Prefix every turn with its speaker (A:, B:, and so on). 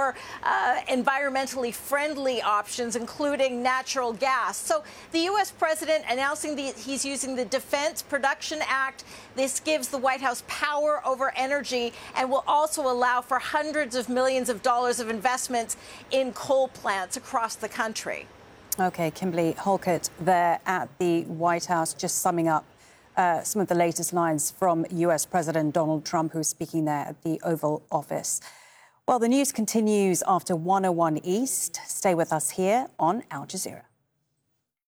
A: more environmentally friendly options, including natural gas. So the U.S. president announcing he's using the Defense Production Act. This gives the White House power over energy and will also allow for hundreds of millions of dollars of investments in coal plants across the country.
B: OK, Kimberly Halkett there at the White House, just summing up some of the latest lines from U.S. President Donald Trump, who was speaking there at the Oval Office. Well, the news continues after 101 East. Stay with us here on Al Jazeera.